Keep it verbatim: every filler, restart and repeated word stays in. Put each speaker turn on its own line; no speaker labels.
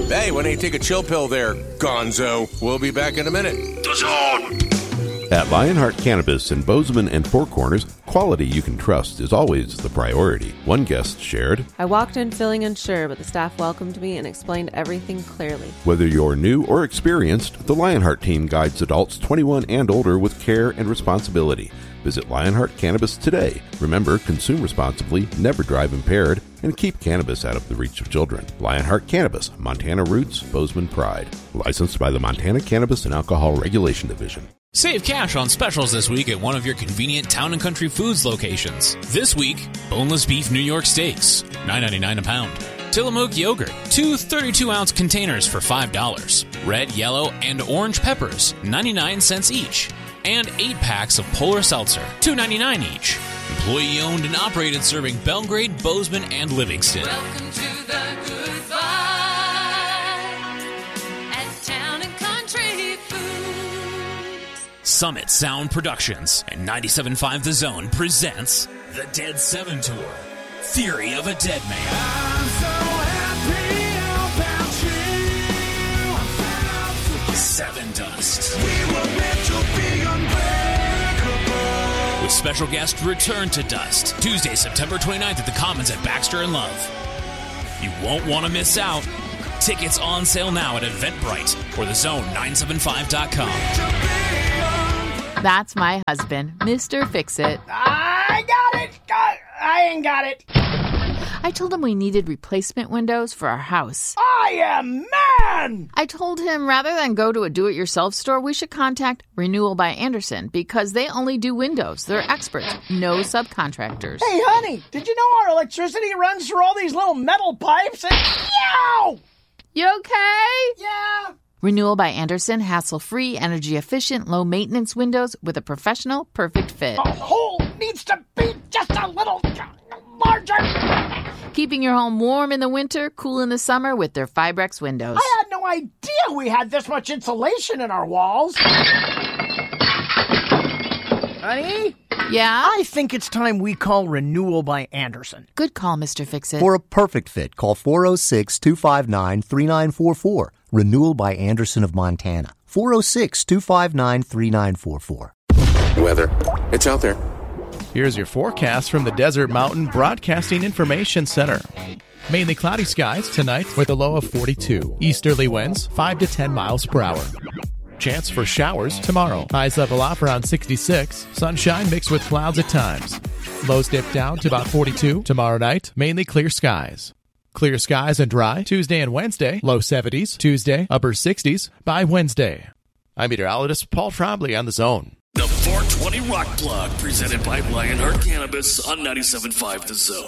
Hey, why don't you take a chill pill there, gonzo? We'll be back in a minute.
The Zone!
At Lionheart Cannabis in Bozeman and Four Corners, quality you can trust is always the priority. One guest shared,
I walked in feeling unsure, but the staff welcomed me and explained everything clearly.
Whether you're new or experienced, the Lionheart team guides adults twenty-one and older with care and responsibility. Visit Lionheart Cannabis today. Remember, consume responsibly, never drive impaired, and keep cannabis out of the reach of children. Lionheart Cannabis, Montana Roots, Bozeman Pride. Licensed by the Montana Cannabis and Alcohol Regulation Division.
Save cash on specials this week at one of your convenient Town and Country Foods locations. This week, boneless beef New York steaks, nine ninety-nine a pound. Tillamook yogurt, two thirty-two ounce containers for five dollars. Red, yellow, and orange peppers, ninety-nine cents each. And eight packs of Polar Seltzer, two ninety-nine each. Employee owned and operated, serving Belgrade, Bozeman, and Livingston.
Welcome to the good vibe at Town and Country Foods.
Summit Sound Productions and ninety-seven point five The Zone presents The Dead Seven Tour, Theory of a Dead Man.
I'm so happy about you.
Seven Dust.
We were meant to be unbreakable.
With special guest Return to Dust, Tuesday, September twenty-ninth at the Commons at Baxter and Love. You won't want to miss out. Tickets on sale now at Eventbrite or the zone nine seven five dot com.
That's my husband, Mister Fix-It.
I got it! I ain't got it.
I told him we needed replacement windows for our house.
I am man!
I told him rather than go to a do-it-yourself store, we should contact Renewal by Andersen because they only do windows. They're experts, no subcontractors.
Hey, honey, did you know our electricity runs through all these little metal pipes? And yow!
You okay?
Yeah.
Renewal by Andersen, hassle-free, energy-efficient, low-maintenance windows with a professional, perfect fit.
The hole needs to be just a little larger.
Keeping your home warm in the winter, cool in the summer with their Fibrex windows.
I had no idea we had this much insulation in our walls. Honey?
Yeah?
I think it's time we call Renewal by Andersen.
Good call, Mister Fix-It.
For a perfect fit, call four oh six, two five nine, three nine four four. Renewal by Andersen of Montana. four oh six, two five nine, three nine four four.
Weather. It's out there.
Here's your forecast from the Desert Mountain Broadcasting Information Center. Mainly cloudy skies tonight with a low of forty-two. Easterly winds five to ten miles per hour. Chance for showers tomorrow. Highs level off around sixty-six. Sunshine mixed with clouds at times. Lows dip down to about forty-two. Tomorrow night, mainly clear skies. Clear skies and dry Tuesday and Wednesday. Low seventies. Tuesday, upper sixties by Wednesday. I'm meteorologist Paul Trombley on The Zone.
The four twenty Rock Blog, presented by Lionheart Cannabis on ninety-seven point five The Zone.